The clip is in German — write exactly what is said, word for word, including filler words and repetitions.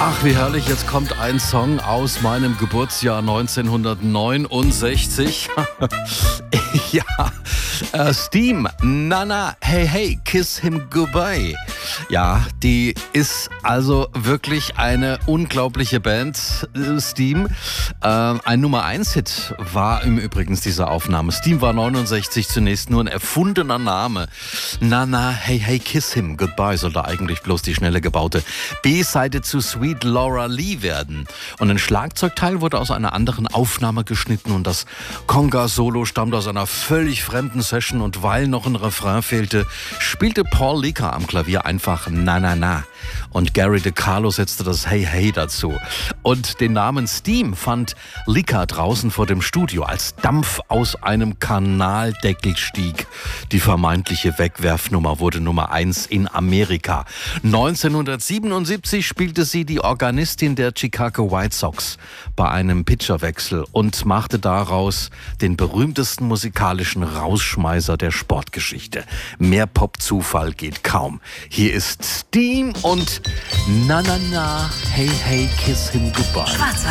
Ach, wie herrlich, jetzt kommt ein Song aus meinem Geburtsjahr neunzehnhundertneunundsechzig. Ja, äh, Steam, Nana, hey, hey, kiss him goodbye. Ja, die ist also wirklich eine unglaubliche Band, äh, Steam. Äh, ein Nummer eins Hit war im Übrigen diese Aufnahme. Steam war neunundsechzig zunächst nur ein erfundener Name. Nana, hey, hey, kiss him goodbye sollte eigentlich bloß die schnelle gebaute B-Seite zu Sweet Laura Lee werden. Und ein Schlagzeugteil wurde aus einer anderen Aufnahme geschnitten und das Conga-Solo stammt aus einer völlig fremden Session und weil noch ein Refrain fehlte, spielte Paul Leaker am Klavier einfach Na Na Na und Gary DeCarlo setzte das Hey Hey dazu. Und den Namen Steam fand Leaker draußen vor dem Studio, als Dampf aus einem Kanaldeckel stieg. Die vermeintliche Wegwerfnummer wurde Nummer eins in Amerika. neunzehnhundertsiebenundsiebzig spielte sie die Organistin der Chicago White Sox bei einem Pitcherwechsel und machte daraus den berühmtesten musikalischen Rausschmeißer der Sportgeschichte. Mehr Pop-Zufall geht kaum. Hier ist Steam und Na Na Na, hey hey, kiss him goodbye. Schwarzer